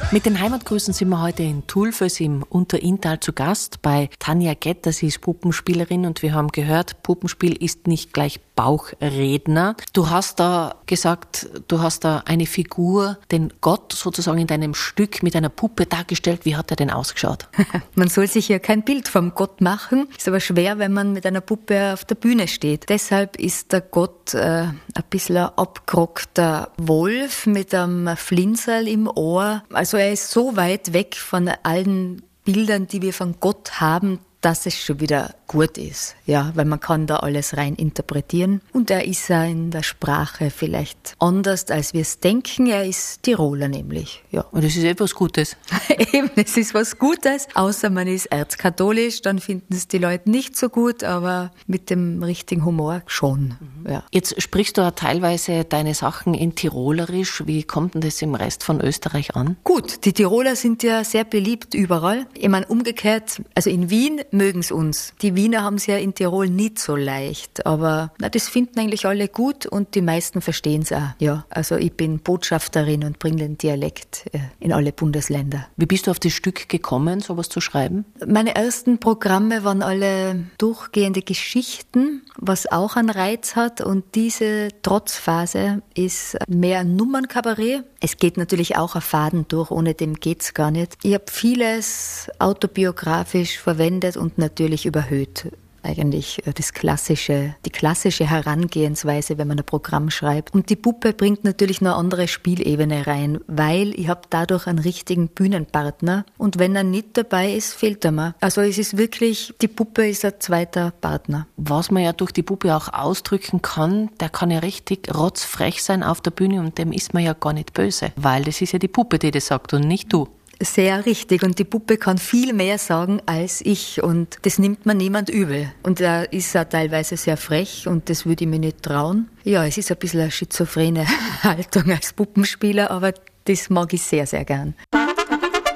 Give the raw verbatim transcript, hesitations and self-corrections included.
Mit den Heimatgrüßen sind wir heute in Tulfes im Unterinntal zu Gast bei Tanja Getter. Sie ist Puppenspielerin und wir haben gehört, Puppenspiel ist nicht gleich Bauchredner. Du hast da gesagt, du hast da eine Figur, den Gott sozusagen in deinem Stück mit einer Puppe dargestellt. Wie hat er denn ausgeschaut? Man soll sich ja kein Bild vom Gott machen. Ist aber schwer, wenn man mit einer Puppe auf der Bühne steht. Deshalb ist der Gott äh, ein bisschen ein abgerockter Wolf mit einem Flinserl im Ohr. Also er ist so weit weg von allen Bildern, die wir von Gott haben, dass es schon wieder gut ist, ja, weil man kann da alles rein interpretieren. Und er ist ja in der Sprache vielleicht anders, als wir es denken. Er ist Tiroler nämlich, ja. Und das ist etwas Gutes. Eben, es ist was Gutes, außer man ist erzkatholisch, dann finden es die Leute nicht so gut, aber mit dem richtigen Humor schon, mhm. ja. Jetzt sprichst du ja teilweise deine Sachen in Tirolerisch. Wie kommt denn das im Rest von Österreich an? Gut, die Tiroler sind ja sehr beliebt überall. Ich meine, umgekehrt, also in Wien mögen es uns. Die Wiener haben es ja in Tirol nicht so leicht, aber na, das finden eigentlich alle gut und die meisten verstehen es auch. Ja, also ich bin Botschafterin und bringe den Dialekt äh, in alle Bundesländer. Wie bist du auf das Stück gekommen, sowas zu schreiben? Meine ersten Programme waren alle durchgehende Geschichten, was auch einen Reiz hat, und diese Trotzphase ist mehr ein Nummernkabarett. Es geht natürlich auch ein Faden durch, ohne dem geht's gar nicht. Ich habe vieles autobiografisch verwendet und natürlich überhöht. Eigentlich das klassische, die klassische Herangehensweise, wenn man ein Programm schreibt. Und die Puppe bringt natürlich noch eine andere Spielebene rein, weil ich habe dadurch einen richtigen Bühnenpartner und wenn er nicht dabei ist, fehlt er mir. Also es ist wirklich, die Puppe ist ein zweiter Partner. Was man ja durch die Puppe auch ausdrücken kann, der kann ja richtig rotzfrech sein auf der Bühne und dem ist man ja gar nicht böse, weil das ist ja die Puppe, die das sagt und nicht du. Sehr richtig. Und die Puppe kann viel mehr sagen als ich. Und das nimmt man niemand übel. Und er ist auch teilweise sehr frech und das würde ich mir nicht trauen. Ja, es ist ein bisschen eine schizophrene Haltung als Puppenspieler, aber das mag ich sehr, sehr gern.